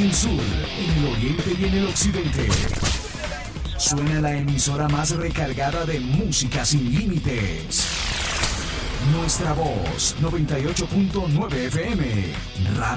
el sur, en el oriente y en el occidente. Suena la emisora más recargada de música sin límites. Nuestra voz, 98.9 FM.